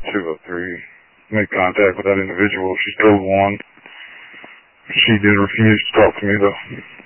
203. Made contact with that individual. She's still one. She did refuse to talk to me, though.